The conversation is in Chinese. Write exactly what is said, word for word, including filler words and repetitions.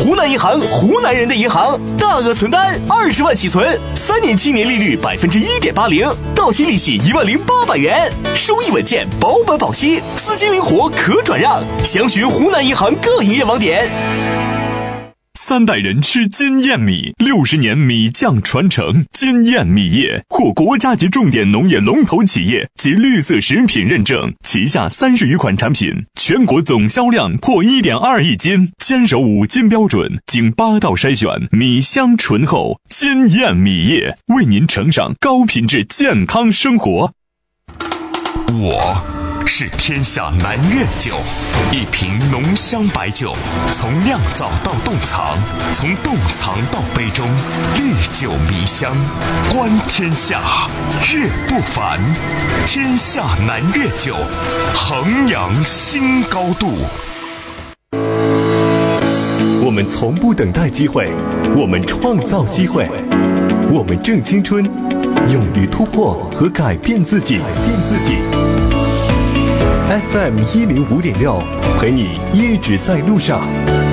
湖南银行，湖南人的银行，大额存单二十万起存，三年期年利率百分之一点八零，到期利息一万零八百元，收益稳健，保本保息，资金灵活可转让。详询湖南银行各营业网点。 三代人吃金燕米，六十年米酱传承。金燕米业获国家级重点农业龙头企业及绿色食品认证，旗下三十余款产品，全国总销量破 一点二亿斤，坚守五金标准，经八道筛选，米香醇厚。金燕米业为您呈上高品质健康生活。 我是天下南粤酒，一瓶浓香白酒，从酿造到冻藏，从冻藏到杯中，历久弥香，观天下，粤不凡。天下南粤酒，衡阳新高度。 我们从不等待机会，我们创造机会，我们正青春，勇于突破和改变自己。改变自己。F M 一零五点六，陪你一直在路上。